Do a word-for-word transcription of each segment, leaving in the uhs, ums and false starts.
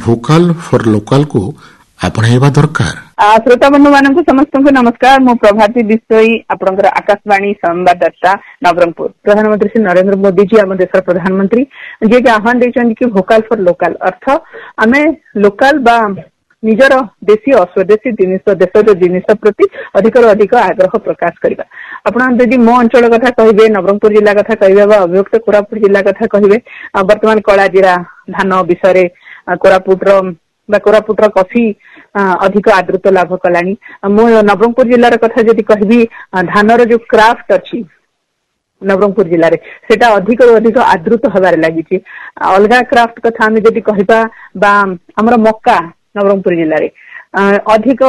Vocal for local को ଆପଣେଇବା ଦରକାର। श्रोता बंधु मानक समस्त को नमस्कार। मु प्रभाती विश्वई आपनकर आकाशवाणी संवाददाता नवरंगपुर। प्रधानमंत्री श्री नरेंद्र मोदी जी आम देशर प्रधानमंत्री जे के आह्वान देछन कि भोकाल फॉर लोकल अर्थ आमे लोकल बा निजर देशी अस्वदेशी जिनिस देशर जिनिस प्रति अधिक अधिक आग्रह प्रकाश करबा। आपण यदि मो अंचल कथा कहिबे, नवरंगपुर जिला कथा कहिबे बा अभियुक्त कोरापुट जिला कथा कहिबे, वर्तमान कलाजीरा धान विषय कोरापुट कोरापुटर कॉफी अधिक आदृत लाभ कलानी। मो नवरंगपुर जिलार कथा जदि कहबी धानर जो क्राफ्ट अच्छी नवरंगपुर जिले में सेटा अधिक अधिक आदृत हबार लगी। अलगा क्राफ्ट कथा आम जदि कहबा बा हमर मक्का नवरंगपुर जिले में अधिक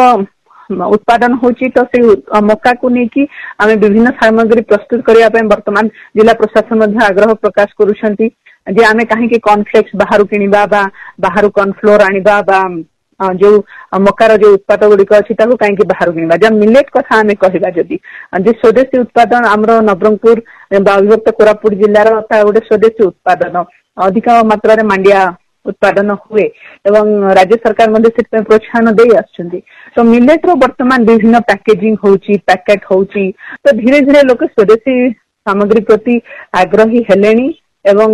उत्पादन होची तो से मक्का को लेकिन आम विभिन्न सामग्री प्रस्तुत करने वर्तमान जिला प्रशासन आग्रह प्रकाश करुछंती जे आमे कहीं कॉर्नफ्लेक्स बाहर किनिबा बा बाहर कॉर्नफ्लोर आनिबा बा जो मकार जो उत्पाद गुड़िक अच्छी कहीं बाहर किनिबा। जब मिलेट कथा आमे कहबा जदि जे स्वदेशी उत्पादन आमर नवरंगपुर अविभक्त कोरापुट जिलार गोटे स्वदेशी उत्पादन अधिक मात्रा रे मांडिया उत्पादन हुए एवं राज्य सरकार मध्ये प्रोत्साहन दे आछंती। तो मिलेट रो वर्तमान विभिन्न पैकेजिंग होची पैकेट होची तो धीरे धीरे लोक स्वदेशी सामग्री प्रति आग्रही हेलेनी एवं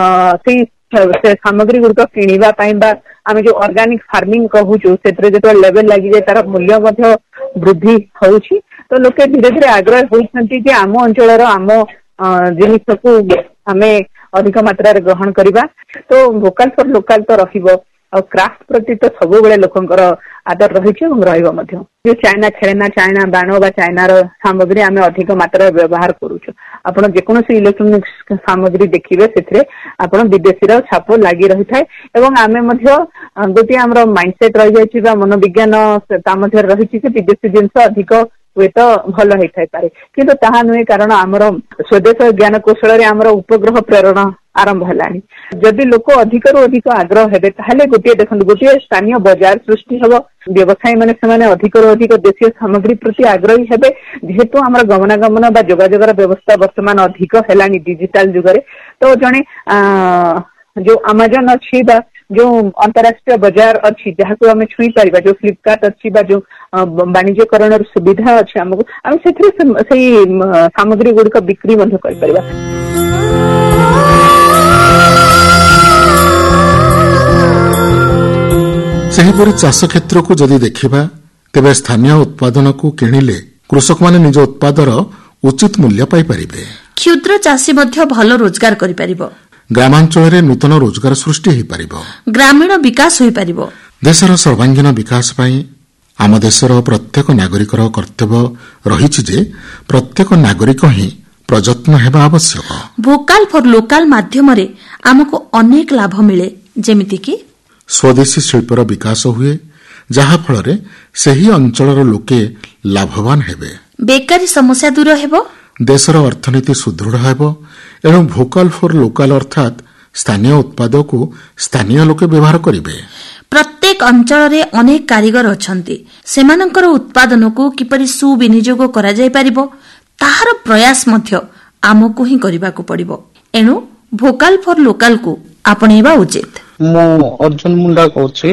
से सामग्री गुड़िक किणवा आम जो ऑर्गेनिक फार्मिंग कहूचु से जो लेवल लगी जाए तार मूल्य वृद्धि होउछि। तो लोके धीरे धीरे आग्रह होइछंती जे आम अंचल आम जिनिस को आमे अधिक मात्रा रे ग्रहण करिबा। तो वोकल फॉर लोकल तो रहिबो और क्राफ्ट प्रति तो सब बेले लोकंकर आदर रहिछि और रहइबो मध्य। जो चाइना खेलना चाइना बाण बा चाइनार सामग्री आमे अधिक मात्रा व्यवहार करूछु। आपण जेकोनोसी इलेक्ट्रोनिक्स सामग्री देखिबे सेथरे आपण विदेशी रो छाप लागि रहि थाए एवं आमे मध्य गोटे हमर माइंडसेट रहि जायछि बा मनोविज्ञान ता मध्य रहिछि कि विदेशी जिंस अधिक हुए तो भल होई थाई पारे किंतु ताहा नुहे कारण आमर स्वदेश ज्ञान कौशल आमर उपग्रह प्रेरण आरंभ हेलानी। जदि लोक अधिक रु अधिक आग्रह हेबे ताहले गोटे देखंतु गोटे स्थानीय बाजार सृष्टि हबो। व्यवसायी माने सेमाने अधिक रु अधिक देशीय सामग्री प्रति आग्रही हेबे जेहेतु आमर गमनागमन बा जोगाजोगर व्यवस्था वर्तमान अधिक हेलानी डिजिटल जुगरे। तो जने जो अमेजन अच्छी बा जो अंतरराष्ट्रीय बाजार अच्छी जहाँ को आम छुई पारिबा जो फ्लिपकार्ट अच्छी बा जो वाणिज्यकरण सुविधा अच्छी आमको आम से सामग्री गुड़िक बिक्री मध्य कर पारिबा। सेहिपरि चाष क्षेत्र को जदि देखिबा तेबे स्थानीय उत्पादन को किणिले कृषक माने निज उत्पादर उचित मूल्य पाई परिबे। क्षुद्र चाषी मध्य भल रोजगार करि परिबो। ग्रामांचल नूतन रोजगार सृष्टि हो पार। ग्रामीण विकास हो पार। देशर सर्वांगीन विकास पाई आम देशर प्रत्येक नागरिकर कर्तव्य रही जे प्रत्येक नागरिक ही प्रयत्न हेबा आवश्यक। भोकाल फॉर लोकल माध्यम रे आमको अनेक लाभ मिले जेमिति कि स्वदेशी शिल्पर विकास हुए जहा फल सही अंचलर लोके लाभवान हेबे। बेकारी समस्या दूर हेबो। देशर अर्थनीति सुदृढ़ हेबो एवं भोकाल फॉर लोकल अर्थात स्थानीय उत्पाद को स्थानीय लोके व्यवहार करिवे। प्रत्येक अंचल रे अनेक कारीगर अछंती सेमानकर उत्पादन को किपरि सुविनियोग करा जाय परिबो ताहार प्रयास मध्य आमको ही करिबाको पड़िबो। एनु भोकाल फॉर लोकल को आपणेबा उचित। मो अर्जुन मुंडा कहछि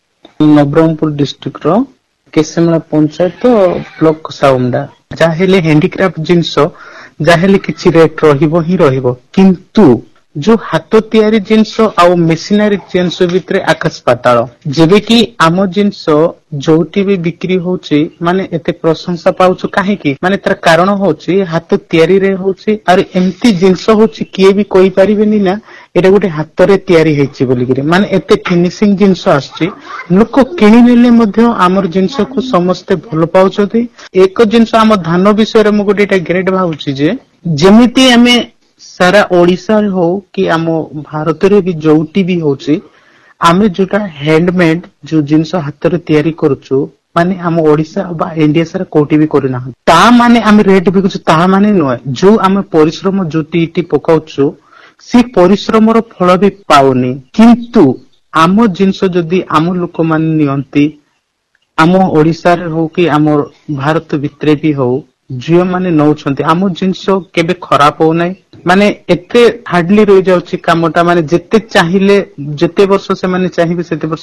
नवरंगपुर डिस्ट्रिक्ट रो केसेमला पंचायत ब्लॉक साउंडा जाहेले हैंडीक्राफ्ट जिंस जाहेले किछि रेट रहिबो ही रहिबो किंतु जो हाथ तैयारी जिनस आउ मेसिनरी जिनस भितरे आकाश पाताल जेबे कि आम जिनस जोटी भी बिक्री होची माने एते प्रशंसा पाउछु काहे कि माने तार कारण होची हाथ तैयारी रे होची और एम्ति जिनस होची किए भी कोई परिबेनी ना एटा गोटे हाथ रे तैयारी हेची बोली कि माने एते फिनिशिंग जिनस आछी लोक किनि नेले मध्य आमर जिनस को समस्त भल पाउछथि। एक जिनस आम धान विषय रे म गोटे एटा ग्रेड भाउची जे जेमिति हमें सारा ओडिशा हो कि आम भारत रे भी जोटी भी होची आमे जोटा हैंडमेड जो जिनस हाथ रे तैयारी करूछु माने आम ओडिशा बा इंडिया सारा कोटी भी करना ता माने आमे रेट भी कुछ ता माने नय जो आमे परिश्रम जो टीटी पकाउछु से परिश्रम रो फल भी पाउनी किंतु आम जिनस जदी आम लोक मान नियंती आम ओडिशा रे हो कि आम भारत भितरे भी हो झियो माने नौछंती आम जिनस केबे खराब हो नै माने एते हार्डली रहि जाउची कामटा माने जेते चाहिले जेते वर्ष से माने चाहिबे सेते वर्ष